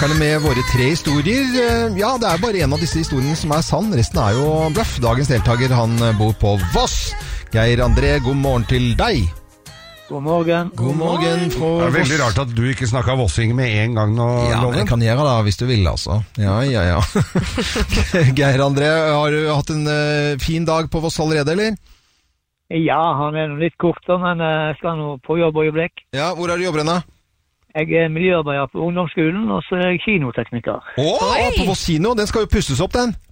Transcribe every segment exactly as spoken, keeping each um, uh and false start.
Bluffmakerne med våre tre historier. Ja, det er bare en av disse historiene som er sann. Resten er jo bluff. Dagens deltaker, han bor på Voss. Geir André, god morgen til deg. God morgen. God morgen fra Voss. Det er veldig rart at du ikke snakket vossing med en gang nå, Ja, Loven. jeg kan gjøre det hvis du vil, altså. Ja, ja, ja. Geir André, har du hatt en uh, fin dag på Voss allerede, eller? Ja, han er litt kort, men jeg skal nå på jobb og øyeblikk. Ja, hvor er du jobber henne? Jeg er miljøarbeider på ungdomsskolen, og så er jeg kinotekniker. Åh, på Voss kino, den skal jo pusses opp, den.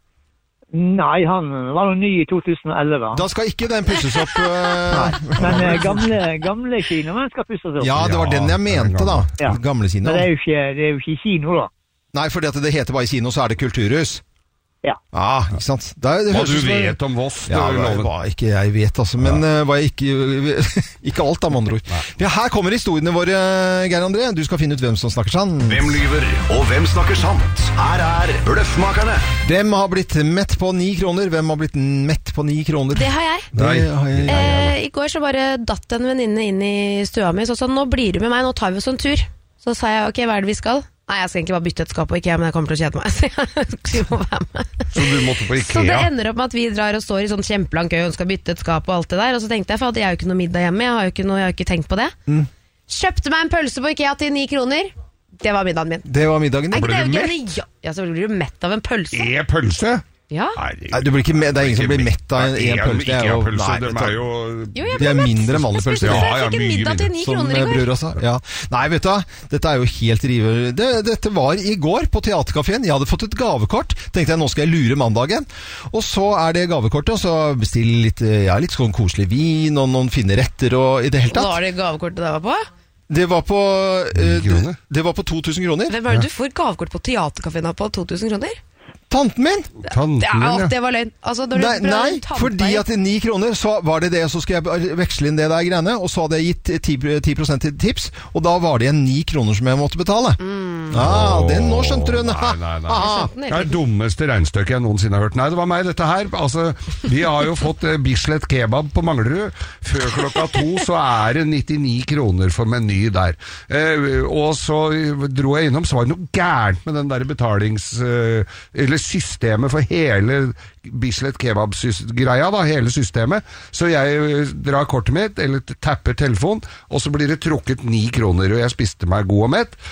Nei, han var jo ny i to tusen og elleve. Da skal ikke den pusses opp. Uh... Men uh, gamle, gamle kinoen skal pusses opp. Ja, det var den jeg mente da. Ja. Gamle kino. Men det er, jo ikke, det er jo ikke kino da. Nei, fordi at det heter bare kino, så er det kulturhus. Ja. Ah, ikke sant. Det, det Hva høres du ut som- vet om Voss, Ja, du, hva, Loven. hva ikke jeg vet, altså. Men ja. uh, hva jeg ikke... ikke alt, da, med andre ord. Ja, her kommer historiene våre, Geir André. Du skal finne ut hvem som snakker sant. Hvem lyver, og hvem snakker sant? Her er Bløffmakerne. Hvem har blitt mett på ni kroner? Hvem har blitt mett på ni kroner? Det har jeg. Det har jeg. Eh, I går så bare datt en venninne inn i stua mi, så sa nå blir du med meg, nå tar vi oss en tur. Så sa jeg, ok, hva er det vi skal? Nei, jeg skal egentlig bare bytte et skap på IKEA, men jeg kommer til å kjede meg, så jeg må være med. Så du måtte på Så det IKEA? ender opp med at vi drar og står i sånn kjempelang kø og skal bytte et skap og alt det der, og så tenkte jeg, for jeg har jo ikke noe middag hjemme, jeg har jo ikke, noe, jeg har jo ikke tenkt på det. Mm. Kjøpte meg en pølse på IKEA til ni kroner. Det var middagen min. Det var middagen din. Er ikke Ble det du jo gøy? Ja, så blir du mett av en pølse. Er pølse? Ja. Nei, du blir ikke med, det er ingen som blir mett av en, en pølse. Det er jo, IKEA-pølse, nei, de vet du. er jo... Jo, jeg De ble er mett. mindre enn vanlig Jeg spiste- pølse. Ja, Jeg ja, fikk en mye middag til mindre. ni Som kroner i går. bror også. Ja. Nei, vet du, dette er jo helt rive... Det, dette var i går på Teaterkaféen. Jeg hadde fått et gavekort. Tenkte jeg, nå skal jeg lure mandagen. Og så er det gavekortet, og så bestiller litt, ja, litt sånn koselig vin, og noen fine retter, og i det hele tatt. Var det gavekortet det var på? Det var på... eh, kroner? det, det var på to tusen kroner. Hvem er det du får gavekort på Teaterkaféen på to tusen kroner? Tanten min! Tanten Ja, din, ja. det var løgn. Altså, når du Nei, prøver nei å ta fordi deg- at det er ni kroner, så var det det, så skal jeg veksle inn det der greiene, og så hadde jeg gitt ti prosent til tips, og da var det en ni kroner som jeg måtte betale. Mm. Ah, den nå skjønte du. Nei, nei, nei. Ah, Den Det er det dummeste regnstykket jeg noensinne har hørt. Nei, det var meg, dette her. Altså, vi har jo fått eh, Bislett kebab på Manglerud. Før klokka to så er det nittini kroner for meny der. Eh, og så dro jeg innom, så var det noe gærent med den der betalings... Eh, eller systemet for hele Bislett kebab-greia, da, hele systemet. Så jeg eh, drar kortet mitt, eller tapper telefon, og så blir det trukket ni kroner, og jeg spiste meg god og mett.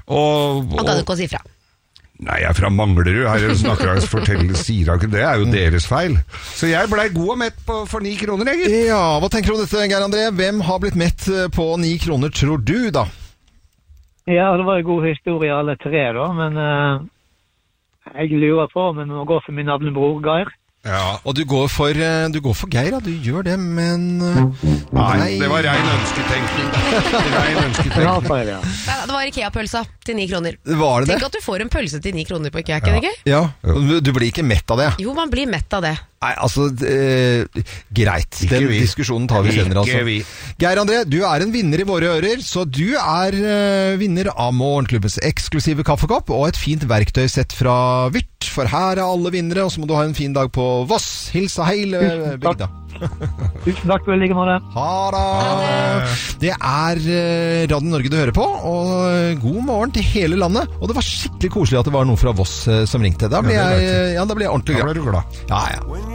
Og, Han kan du ikke å si fra. Nei, jeg er fra Manglerud. Her snakker jeg forteller, sier han ikke det. er jo deres feil. Så jeg ble god og mett på, for ni kroner, egentlig. ja, hva tenker du om dette, Geir André? Hvem har blitt mett på ni kroner, tror du, da? Ja, det var en god historie alle tre da, men uh, jeg lurer på om jeg må gå for min navnebror, Geir. Ja. Og du går for, eh, du går for Geir, da. Du gjør det, men... eh, Nei, det var rein ønsketenkning. Rein Ja, ønsketenkning. feil, ja. Nei, det var IKEA-pølsa til ni kroner. Var det Tenk det? at du får en pølse til ni kroner på IKEA, er ikke det gøy? Ja, du du blir ikke mett av det. Jo, man blir mett av det. Nei, altså, eh, greit. Ikke Den vi. diskusjonen tar vi senere, altså. Ikke vi. Geir André, du er en vinner i våre ører, så du er eh, vinner av Morgenklubbens eksklusive kaffekopp og et fint verktøysett fra Vyrt. For her er alle vinnere, og så må du ha en fin dag på Voss. Hilsa heil eh, bygda. Tusen takk for å ligge med det. Ha det! Det er eh, Radio Norge du hører på, og eh, god morgen til hele landet. Og det var skikkelig koselig at det var noen fra Voss eh, som ringte. Da ble Ja, det er jeg, ja, da ble jeg ordentlig Da glad. ble du glad. Ja, ja.